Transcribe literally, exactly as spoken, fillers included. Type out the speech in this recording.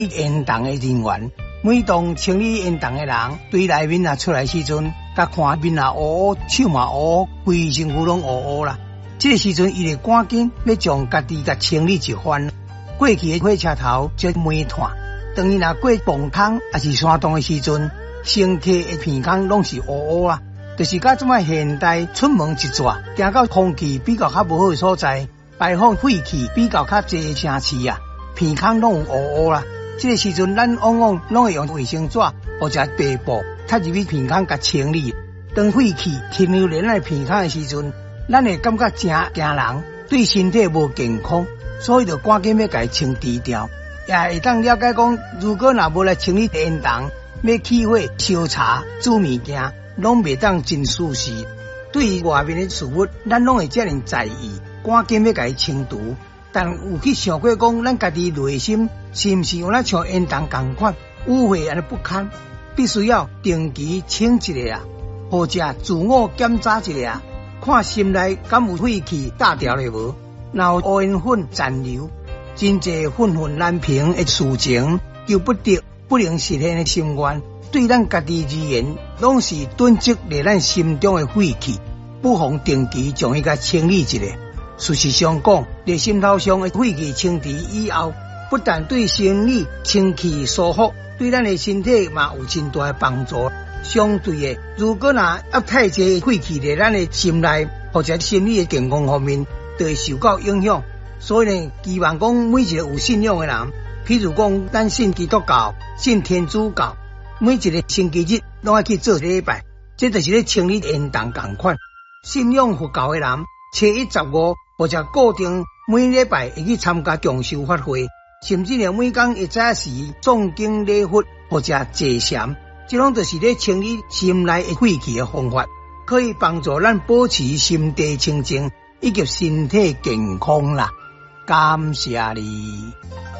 烟筒的人员，每当清理烟筒的人，对内面啊出来时阵，甲看面啊乌乌，手嘛乌乌，规身躯拢乌乌啦。这个时阵，伊就赶紧要将家己甲清理一番。过去的火车头则煤炭，当伊若过磅坑还是山洞的时阵，身体的鼻孔拢是乌乌啦。就是甲这摆现代出门一逝，行到空气比较较无好的所在，排放废气比较较侪城市啊，鼻孔拢有乌乌啦。这个时阵，咱往往拢会用卫生纸或者白布擦入去鼻孔甲清理。当废气停留在咱的鼻孔的时阵，咱会感觉真惊人，对身体无健康，所以就赶紧要甲伊清除掉。也会当了解讲，如果若无来清理烟筒，要起火、烧茶、煮物件，拢袂当真舒适。对于外面的事物，咱拢会遮尔在意，赶紧要甲伊清除。但有去想过讲，咱家己内心是毋是有咱像烟筒同款污秽安尼不堪，必须要定期清一下啊，或者自我检查一下，看心内敢有废气打掉了无，若有乌烟粉残留，真侪愤愤难平的事情，求不得不能实现的心愿，对咱家己而言，拢是囤积在咱心中的废气，不妨定期将伊甲清理一下。事实上讲，在心头上的废气清除以后，不但对生理清气舒服，对咱的身体嘛有真大的帮助。相对的，如果若压太侪废气在咱的心内，或者心理的健康方面，就会受到影响。所以呢，希望讲每一个有信仰的人，譬如讲咱信基督教、信天主教，每一个星期日拢要去做礼拜，这就是咧清理烟筒同款。信仰佛教的人，初一十五或者固定每礼拜会去参加共修法会，甚至连每天一早时诵经礼佛或者坐禅，这种就是咧清理心内的废气的方法，可以帮助咱保持心地清净以及身体健康啦。感谢你。